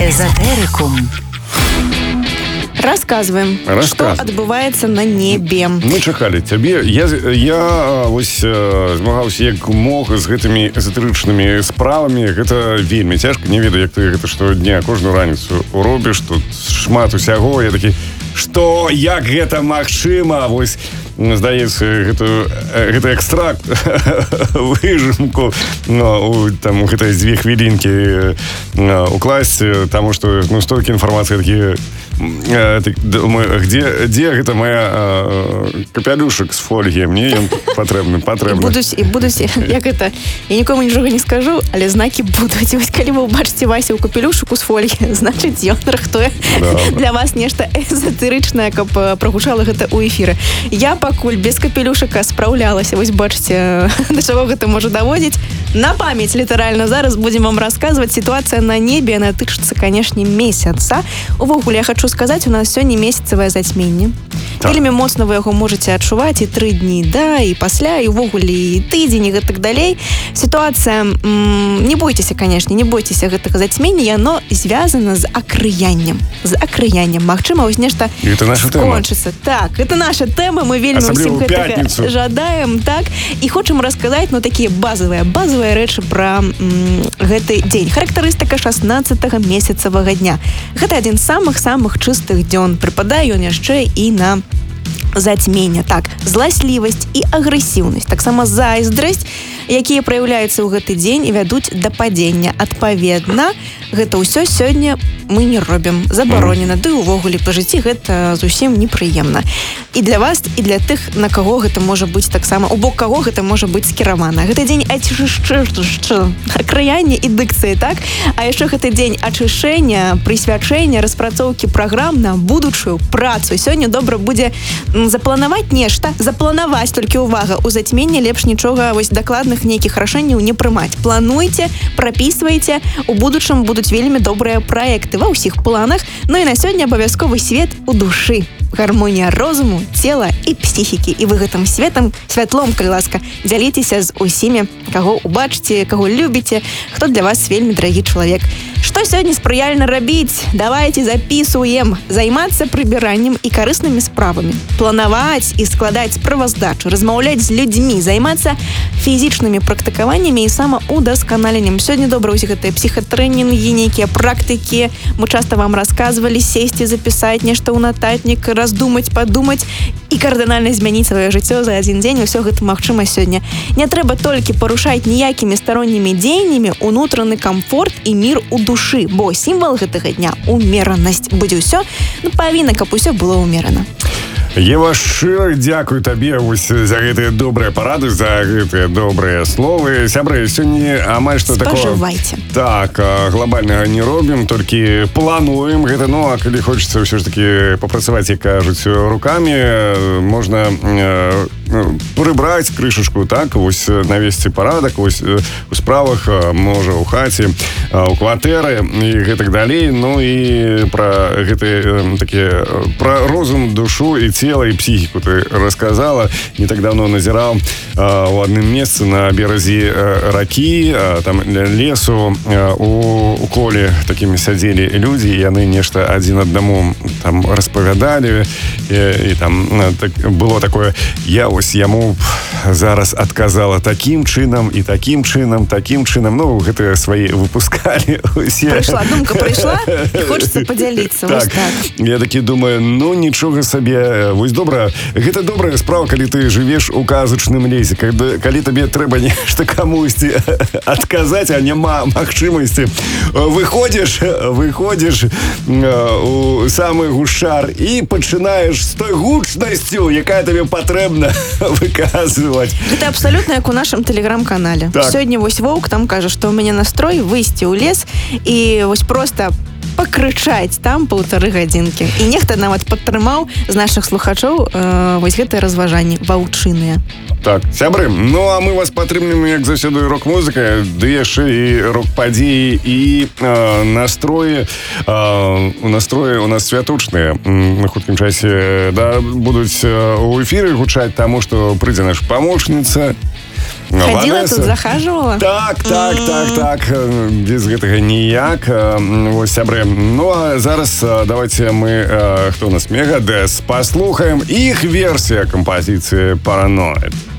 Эзотерикум. Рассказываем, что адбываецца на небе. Мы чакалі цябе. Я вось змагаўся як мог з гэтымі эзотэрычнымі справамі. Гэта вельмі цяжка. Не ведаю, як ты гэта штодня, кожную раніцу робіш. Тут шмат усяго. Я такі, што, як гэта магчыма? Вось, здаецца, гэта экстракт выжимку там гэтай 2 хвілінкі укласці, таму што столькі інфармацыі такія. Думаю, где гэта моя капялюшак з фольгі? Мне ён патрэбны. І будуць, як это, я нікому нічога не скажу, але знакі будуць. Вось калі вы убачыце Васю ў капелюшыку з фольгі, значыць, ён рыхтуе для вас нешта эзотэрычнае, каб прагучала гэта ў эфіры. Я пакуль без капелюшыка спраўлялася. Вось бачыце, да чаго гэта можа даводзіць. На памяць літаральна зараз будзем вам расказваць. Сітуацыя на небе, яна тычыцца, канешне, месяца. Увогуле, я хочу сказаць, у нас сёння месяцавае зацьменне. Вельмі моцна вы яго можаце адчуваць і 3 дні да, і пасля, і увогуле, і тыдзень, і гэтак далей. Сітуацыя, не бойцеся, канешне, не бойцеся гэтага зацьмення, яно звязана з акрыяннем. З акрыяннем. Магчыма, вось нешта скончыцца. Так, это наша тэма, мы вельмі ўсім гэтага жадаем, так, і хочам расказаць, такія базавыя рэчы пра гэты дзень. Характарыстыка 16-го месяцавага дня. Гэта адзін з самых чыстых дзён. Прыпадае ён яшчэ і на зацьменне. Так, зласлівасць і агрэсіўнасць, таксама зайздрасць, якія праяўляюцца ў гэты дзень і вядуць да падзення. Адпаведна, гэта ўсё сёння мы не робім. Забаронена. Ды увогуле па жыцці гэта зусім непрыемна. І для вас, і для тых, на каго гэта можа быць таксама, у бок каго гэта можа быць скіравана. Гэты дзень акрыяння і дыкцыі, так? А яшчэ гэты дзень ачышэння, прысвячэння, распрацоўкі праграм на будучую працу. Сёння добра будзе запланаваць нешта, запланаваць, толькі увага, у зацьменні лепш нічога вось дакладных нейкіх рашэнняў не прымаць. Плануйце, прапісвайце, у будучым будуць вельмі добрыя праекты ва ўсіх планах. Ну і на сёння абавязковы свет у душы. Гармонія розуму, цела і псіхікі. І вы гэтым святлом, калі ласка, дзяліцеся з усімі, каго убачыце, каго любіце, хто для вас вельмі дарагі чалавек. Што сёння спрыяльна рабіць? Давайте запісуем. Займацца прыбіраннем і карыснымі справамі. Планаваць і складаць справаздачу, размаўляць з людзьмі, займацца фізічнымі практыкаваннямі і самаўдасканаленнем. Сёння добра ўсе гэтыя псіхатрэнінгі, нейкія практыкі. Мы часта вам расказвалі сесці, запісаць нешта ў нататнік, раздумаць, падумаць і кардынальна змяніць сваё жыццё за адзін дзень. Усё гэта магчыма сёння. Не трэба толькі парушаць ніякімі староннімі дзеяннямі унутраны камфорт і мір у душы, бо сімвал гэтага дня — умеранасць. Будзе ўсё, павінна, каб усё было ўмерана. Ева, шчыра дзякую табе за гэтыя добрыя парады, за гэтыя добрыя словы. Сябры, сёння амаль што такого... Спажывайце. Так, глобальнага не робім, толькі плануем гэта. Ну, а калі хочацца ўсё ж такі папрацаваць, як кажуць, рукамі, можна прыбраць крышачку, так, вось навесці парадак, вось у справах, можа, у хаце, у кватэры і гэтак далей. Ну і пра гэтыя такія, пра розум, душу і цела і психику ты рассказала. Не так давно назирал у одном месте на березе раки, там лесу, у коле такими сидели люди, и они нечто один одному там распавядали, и там так, было такое: я ось яму зараз отказала таким чином и таким чином, ну, гэта свои выпускали усе. Пришла, думка пришла, и хочется поделиться. Так. Я таки думаю, ну, ничего себе. Вось добра, гэта добрая справа, калі ты жывеш у казачным лесе, калі табе трэба нешта камусьці адказаць, а няма магчымасці. Выходзіш у самы гушар і пачынаеш з той гучнасцю, якая табе патрэбна выказваць. Гэта абсалютна як у нашым тэлеграм-канале. Так. Сёння вось Воўк там кажа, што ў мяне настрой выйсці ў лес і вось проста пакрычаць там 1,5 гадзінкі. І нехта нават падтрымаў з нашых слухачоў вось гэтыя разважанні ваўчыныя. Так, сябры, ну а мы вас падтрымліваем, як заўсёды, рок-музыка, ды яшчэ і рок-падзеі, і настроі у нас святочныя. На хуткім часе будуць у эфіры гучаць, таму што прыйдзе наша памочніца Ходила тут, захаживала? Так. Без гэтага ніяк. Вось, сябры. Ну, а зараз давайте мы, хто у нас, Мегадес, послухаем іх версія кампазіцыі «Параноид».